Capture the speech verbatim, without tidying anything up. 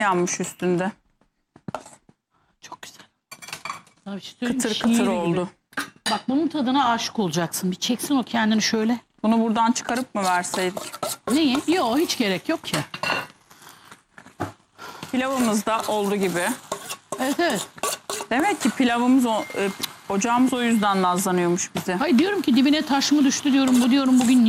yanmış üstünde. Çok güzel. Sana bir şey söyleyeyim mi? Kıtır Şiir kıtır gibi. oldu. Bak bunun tadına aşık olacaksın. Bir çeksin o kendini şöyle. Bunu buradan çıkarıp mı verseydik? Neyi? Yok hiç gerek yok ki. Pilavımız da oldu gibi. Evet evet. Demek ki pilavımız, o, e, ocağımız o yüzden nazlanıyormuş bize. Hayır diyorum ki dibine taş mı düştü diyorum. Bu diyorum bugün